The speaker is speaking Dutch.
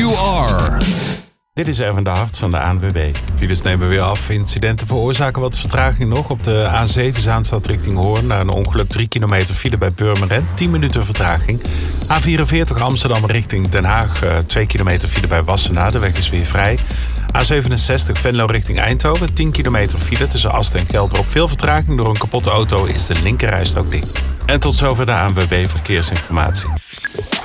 You Are. Dit is Erwin de Hart van de ANWB. Files nemen weer af. Incidenten veroorzaken wat vertraging nog. Op de A7 Zaanstad richting Hoorn. Na een ongeluk 3 kilometer file bij Purmerend. 10 minuten vertraging. A44 Amsterdam richting Den Haag. 2 kilometer file bij Wassenaar. De weg is weer vrij. A67 Venlo richting Eindhoven. 10 kilometer file tussen Asten en Geldrop. Veel vertraging. Door een kapotte auto is de linkerrijstrook dicht. En tot zover de ANWB Verkeersinformatie.